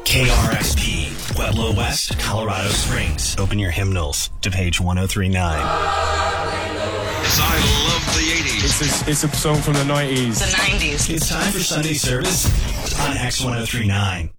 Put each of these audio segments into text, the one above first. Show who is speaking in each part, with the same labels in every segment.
Speaker 1: KRXP, Pueblo West, Colorado Springs. Open your hymnals to page 1039.
Speaker 2: I love the 80s.
Speaker 3: It's a song from the 90s.
Speaker 4: The 90s.
Speaker 1: It's time for Sunday service on X1039.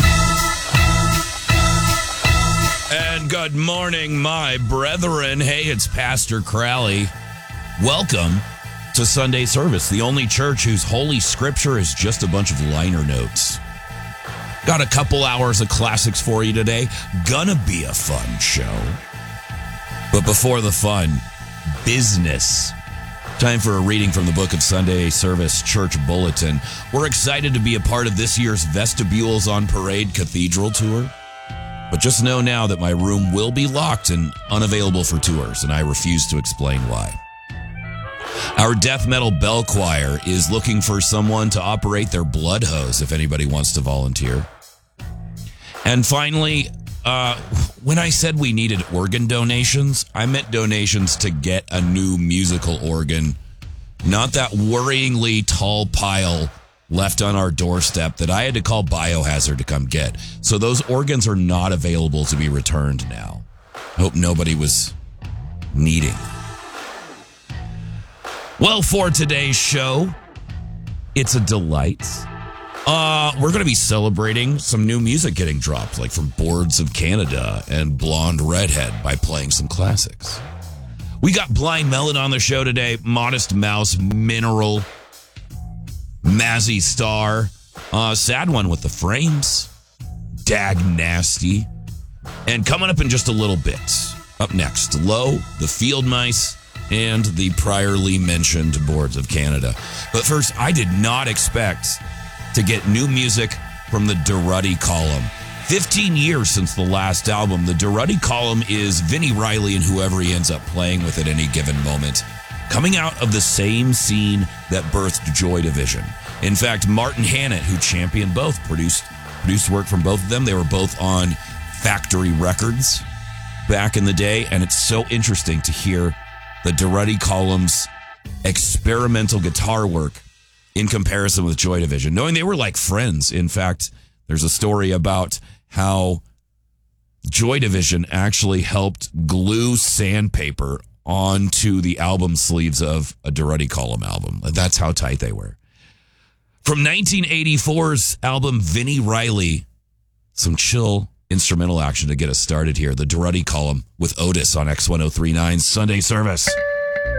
Speaker 5: And good morning, my brethren. Hey, it's Pastor Crowley. Welcome to Sunday service, the only church whose holy scripture is just a bunch of liner notes. Got a couple hours of classics for you today. Gonna be a fun show. But before the fun, business. Time for a reading from the book of Sunday Service Church Bulletin. We're excited to be a part of this year's Vestibules on Parade Cathedral Tour. But just know now that my room will be locked and unavailable for tours, and I refuse to explain why. Our death metal bell choir is looking for someone to operate their blood hose if anybody wants to volunteer. And finally, when I said we needed organ donations, I meant donations to get a new musical organ, not that worryingly tall pile left on our doorstep that I had to call Biohazard to come get. So those organs are not available to be returned now. Hope nobody was needing. Well, for today's show, it's a delight. We're going to be celebrating some new music getting dropped, like from Boards of Canada and Blonde Redhead, by playing some classics. We got Blind Melon on the show today, Modest Mouse, Mineral, Mazzy Star, Sad One with the Frames, Dag Nasty, and coming up in just a little bit, up next, Low, the Field Mice, and the priorly mentioned Boards of Canada. But first, I did not expect to get new music from the Duruddy Column. 15 years since the last album, the Duruddy Column is Vinnie Riley and whoever he ends up playing with at any given moment, coming out of the same scene that birthed Joy Division. In fact, Martin Hannett, who championed both, produced work from both of them. They were both on Factory Records back in the day, and it's so interesting to hear the Duruddy Column's experimental guitar work in comparison with Joy Division, knowing they were like friends. In fact, there's a story about how Joy Division actually helped glue sandpaper onto the album sleeves of a Duruddy Column album. That's how tight they were. From 1984's album Vinnie Riley, some chill instrumental action to get us started here. The Duruddy Column with Otis on X1039 Sunday service.